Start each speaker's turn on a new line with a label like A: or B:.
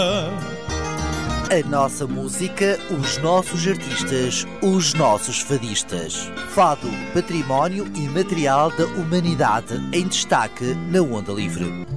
A: A nossa música, os nossos artistas, os nossos fadistas. Fado, património imaterial da humanidade em destaque na Onda Livre.